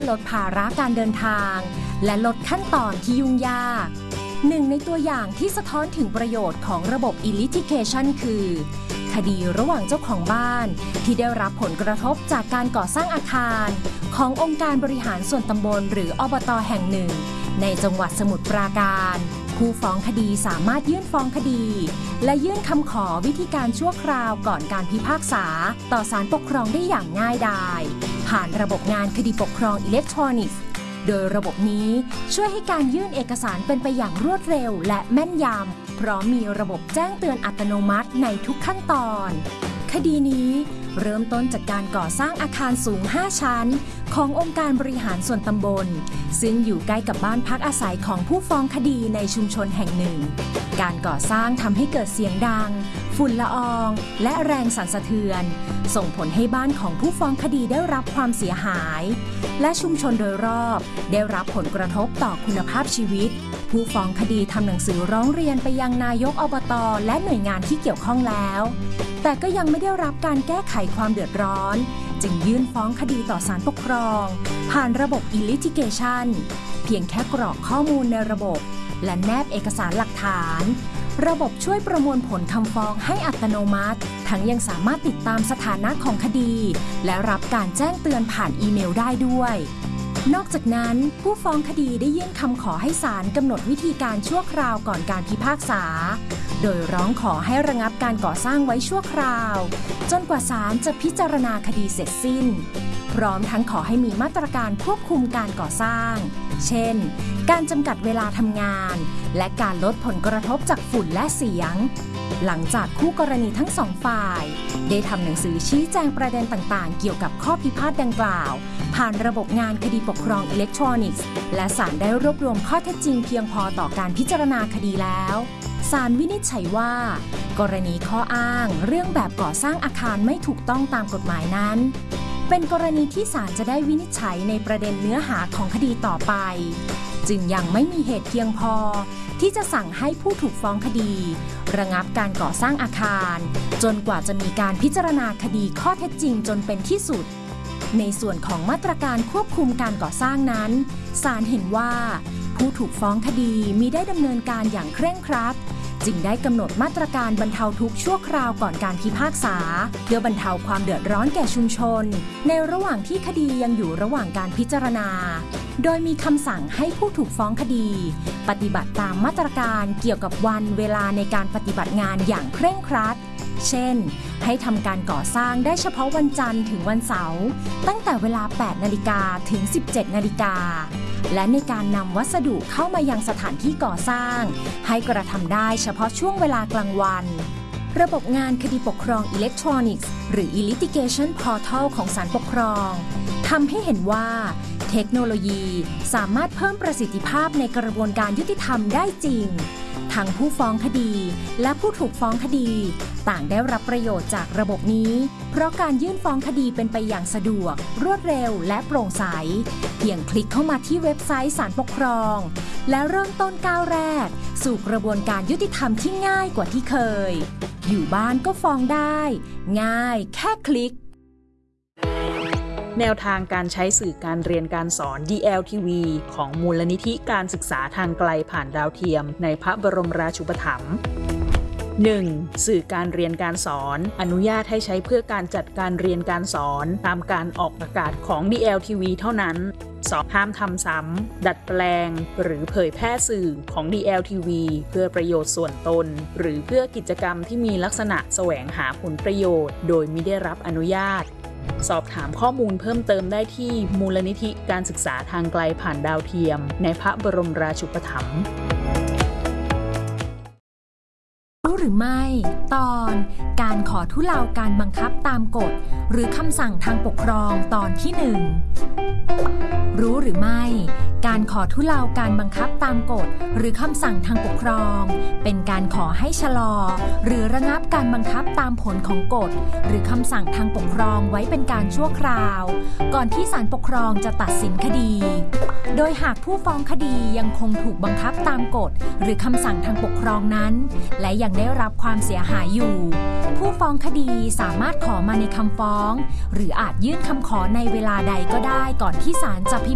ลดภาระการเดินทางและลดขั้นตอนที่ยุ่งยากหนึ่งในตัวอย่างที่สะท้อนถึงประโยชน์ของระบบ e-litigation คือคดีระหว่างเจ้าของบ้านที่ได้รับผลกระทบจากการก่อสร้างอาคารขององค์การบริหารส่วนตำบลหรืออบต.แห่งหนึ่งในจังหวัดสมุทรปราการผู้ฟ้องคดีสามารถยื่นฟ้องคดีและยื่นคำขอวิธีการชั่วคราวก่อนการพิพากษาต่อศาลปกครองได้อย่างง่ายดายผ่านระบบงานคดีปกครองอิเล็กทรอนิกส์โดยระบบนี้ช่วยให้การยื่นเอกสารเป็นไปอย่างรวดเร็วและแม่นยำเพราะมีระบบแจ้งเตือนอัตโนมัติในทุกขั้นตอนคดีนี้เริ่มต้นจากการก่อสร้างอาคารสูง5ชั้นขององค์การบริหารส่วนตำบลซึ่งอยู่ใกล้กับบ้านพักอาศัยของผู้ฟ้องคดีในชุมชนแห่งหนึ่งการก่อสร้างทำให้เกิดเสียงดังฝุ่นละอองและแรงสั่นสะเทือนส่งผลให้บ้านของผู้ฟ้องคดีได้รับความเสียหายและชุมชนโดยรอบได้รับผลกระทบต่อคุณภาพชีวิตผู้ฟ้องคดีทำหนังสือร้องเรียนไปยังนายกอบต.และหน่วยงานที่เกี่ยวข้องแล้วแต่ก็ยังไม่ได้รับการแก้ไขความเดือดร้อนจึงยื่นฟ้องคดีต่อศาลปกครองผ่านระบบ e-litigation เพียงแค่กรอกข้อมูลในระบบและแนบเอกสารหลักฐานระบบช่วยประมวลผลคำฟ้องให้อัตโนมัติทั้งยังสามารถติดตามสถานะของคดีและรับการแจ้งเตือนผ่านอีเมลได้ด้วยนอกจากนั้นผู้ฟ้องคดีได้ยื่นคำขอให้ศาลกำหนดวิธีการชั่วคราวก่อนการพิพากษาโดยร้องขอให้ระงับการก่อสร้างไว้ชั่วคราวจนกว่าศาลจะพิจารณาคดีเสร็จสิ้นพร้อมทั้งขอให้มีมาตรการควบคุมการก่อสร้างเช่นการจำกัดเวลาทำงานและการลดผลกระทบจากฝุ่นและเสียงหลังจากคู่กรณีทั้งสองฝ่ายได้ทำหนังสือชี้แจงประเด็นต่างๆเกี่ยวกับข้อพิพาทดังกล่าวผ่านระบบงานคดีปกครองอิเล็กทรอนิกส์และศาลได้รวบรวมข้อเท็จจริงเพียงพอต่อการพิจารณาคดีแล้วศาลวินิจฉัยว่ากรณีข้ออ้างเรื่องแบบก่อสร้างอาคารไม่ถูกต้องตามกฎหมายนั้นเป็นกรณีที่ศาลจะได้วินิจฉัยในประเด็นเนื้อหาของคดีต่อไปจึงยังไม่มีเหตุเพียงพอที่จะสั่งให้ผู้ถูกฟ้องคดีระงับการก่อสร้างอาคารจนกว่าจะมีการพิจารณาคดีข้อเท็จจริงจนเป็นที่สุดในส่วนของมาตรการควบคุมการก่อสร้างนั้นศาลเห็นว่าผู้ถูกฟ้องคดีมิได้ดำเนินการอย่างเคร่งครัดจึงได้กำหนดมาตรการบรรเทาทุกข์ชั่วคราวก่อนการพิพากษาเพื่อบรรเทาความเดือดร้อนแก่ชุมชนในระหว่างที่คดียังอยู่ระหว่างการพิจารณาโดยมีคำสั่งให้ผู้ถูกฟ้องคดีปฏิบัติตามมาตรการเกี่ยวกับวันเวลาในการปฏิบัติงานอย่างเคร่งครัดเช่นให้ทำการก่อสร้างได้เฉพาะวันจันทร์ถึงวันเสาร์ตั้งแต่เวลา 8 นาฬิกาถึง 17 นาฬิกาและในการนำวัสดุเข้ามายังสถานที่ก่อสร้างให้กระทำได้เฉพาะช่วงเวลากลางวันระบบงานคดีปกครองอิเล็กทรอนิกส์หรือ e-litigation portal ของศาลปกครองทำให้เห็นว่าเทคโนโลยีสามารถเพิ่มประสิทธิภาพในกระบวนการยุติธรรมได้จริงทั้งผู้ฟ้องคดีและผู้ถูกฟ้องคดีต่างได้รับประโยชน์จากระบบนี้เพราะการยื่นฟ้องคดีเป็นไปอย่างสะดวกรวดเร็วและโปร่งใสเพียงคลิกเข้ามาที่เว็บไซต์ศาลปกครองและเริ่มต้นก้าวแรกสู่กระบวนการยุติธรรมที่ง่ายกว่าที่เคยอยู่บ้านก็ฟ้องได้ง่ายแค่คลิกแนวทางการใช้สื่อการเรียนการสอน DLTV ของมูลนิธิการศึกษาทางไกลผ่านดาวเทียมในพระบรมราชูปถัมภ์ 1. สื่อการเรียนการสอนอนุญาตให้ใช้เพื่อการจัดการเรียนการสอนตามการออกอากาศของ DLTV เท่านั้น 2. ห้ามทำซ้ำดัดแปลงหรือเผยแพร่สื่อของ DLTV เพื่อประโยชน์ส่วนตนหรือเพื่อกิจกรรมที่มีลักษณะแสวงหาผลประโยชน์โดยมิได้รับอนุญาตสอบถามข้อมูลเพิ่มเติมได้ที่มูลนิธิการศึกษาทางไกลผ่านดาวเทียมในพระบรมราชูปถัมภ์รู้หรือไม่ตอนการขอทุเลาการบังคับตามกฎหรือคำสั่งทางปกครองตอนที่ 1รู้หรือไม่การขอทุเลาการบังคับตามกฎหรือคำสั่งทางปกครองเป็นการขอให้ชะลอหรือระงับการบังคับตามผลของกฎหรือคำสั่งทางปกครองไว้เป็นการชั่วคราวก่อนที่ศาลปกครองจะตัดสินคดีโดยหากผู้ฟ้องคดียังคงถูกบังคับตามกฎหรือคำสั่งทางปกครองนั้นและยังได้รับความเสียหายอยู่ผู้ฟ้องคดีสามารถขอมาในคำฟ้องหรืออาจยื่นคำขอในเวลาใดก็ได้ก่อนที่ศาลจะพิ